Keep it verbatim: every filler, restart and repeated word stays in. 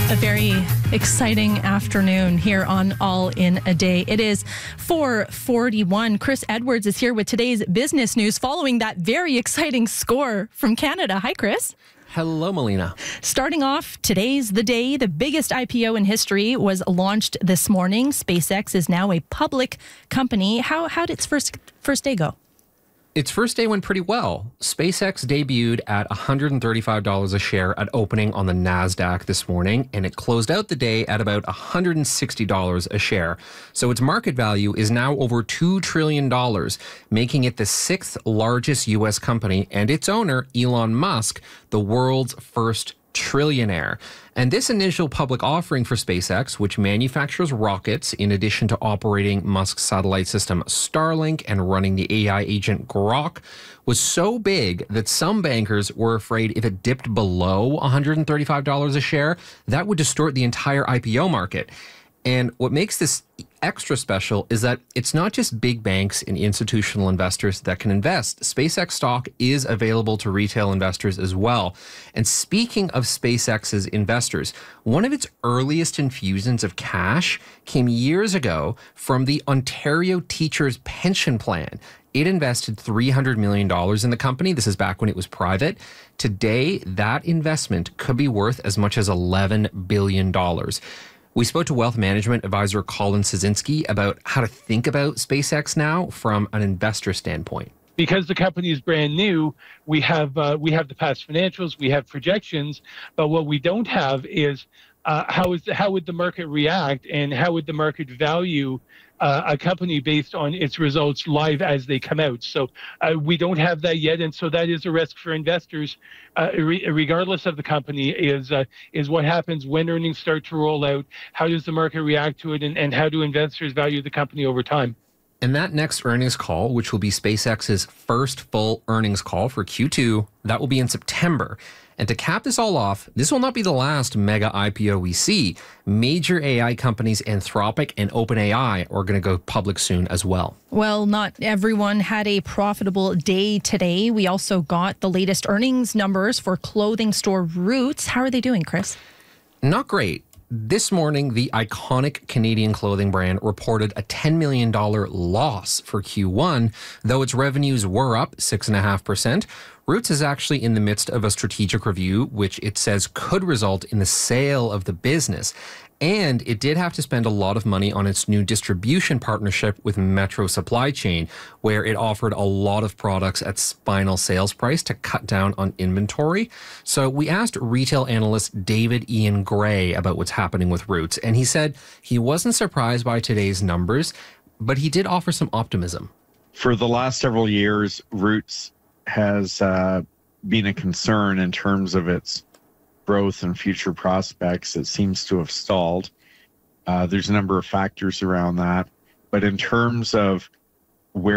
A very exciting afternoon here on All in a Day. It is four forty-one. Chris Edwards is here with today's business news following that very exciting score from Canada. Hi, Chris. Hello, Melina. Starting off, today's the day. The biggest I P O in history was launched this morning. SpaceX is now a public company. How how did its first first day go? Its first day went pretty well. SpaceX debuted at one hundred thirty-five dollars a share at opening on the NASDAQ this morning, and it closed out the day at about one hundred sixty dollars a share. So its market value is now over two trillion dollars, making it the sixth largest U S company, and its owner, Elon Musk, the world's first trillionaire. And this initial public offering for SpaceX, which manufactures rockets in addition to operating Musk's satellite system Starlink and running the A I agent Grok, was so big that some bankers were afraid if it dipped below one hundred thirty-five dollars a share, that would distort the entire I P O market. And what makes this extra special is that it's not just big banks and institutional investors that can invest. SpaceX stock is available to retail investors as well. And speaking of SpaceX's investors, one of its earliest infusions of cash came years ago from the Ontario Teachers Pension Plan. It invested three hundred million dollars in the company. This is back when it was private. Today, that investment could be worth as much as eleven billion dollars. We spoke to wealth management advisor Colin Sazinski about how to think about SpaceX now from an investor standpoint. Because the company is brand new, we have uh, we have the past financials, we have projections, but what we don't have is uh, how is how would the market react and how would the market value uh, a company based on its results live as they come out. So uh, we don't have that yet, and so that is a risk for investors, uh, re- regardless of the company. Is uh, is what happens when earnings start to roll out? How does the market react to it, and, and how do investors value the company over time? And that next earnings call, which will be SpaceX's first full earnings call for Q two, that will be in September. And to cap this all off, this will not be the last mega I P O we see. Major A I companies Anthropic and OpenAI are going to go public soon as well. Well, not everyone had a profitable day today. We also got the latest earnings numbers for clothing store Roots. How are they doing, Chris? Not great. This morning, the iconic Canadian clothing brand reported a ten million dollars loss for Q one, though its revenues were up six point five percent. Roots is actually in the midst of a strategic review, which it says could result in the sale of the business. And it did have to spend a lot of money on its new distribution partnership with Metro Supply Chain, where it offered a lot of products at final sales price to cut down on inventory. So we asked retail analyst David Ian Gray about what's happening with Roots, and he said he wasn't surprised by today's numbers, but he did offer some optimism. For the last several years, Roots has uh, been a concern in terms of its growth and future prospects. It seems to have stalled. Uh, there's a number of factors around that. But in terms of where